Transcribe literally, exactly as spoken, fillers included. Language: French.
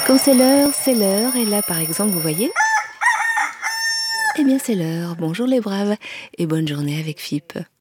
Quand c'est l'heure, c'est l'heure. Et là, par exemple, vous voyez? Eh bien, c'est l'heure. Bonjour les braves et bonne journée avec F I P.